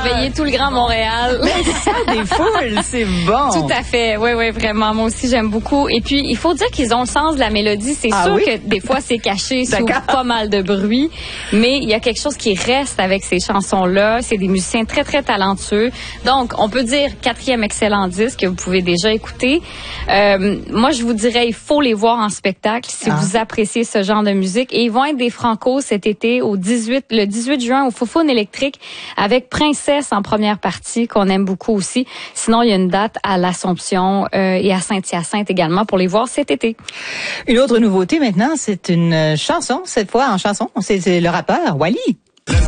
réveiller tout le Grand Montréal. Mais ça, des foules, c'est bon. Tout à fait, oui, vraiment. Moi aussi, j'aime beaucoup. Et puis, il faut dire qu'ils ont le sens de la mélodie. C'est sûr que des fois, c'est caché sous pas mal de bruit, mais il y a quelque chose qui reste avec ces chansons-là. C'est des musiciens très, très talentueux. Donc, on peut dire 4e excellent disque que vous pouvez déjà écouter. Moi, je vous dirais, il faut les voir en spectacle si vous appréciez ce genre de musique. Et ils vont être des Franco cet été le 18 juin au Foufoune électrique avec Princesse en première partie qu'on aime beaucoup aussi. Sinon, il y a une date à l'Assomption et à Saint-Hyacinthe également pour les voir cet été. Une autre nouveauté maintenant, c'est une chanson, cette fois en chanson, c'est le rappeur Wally.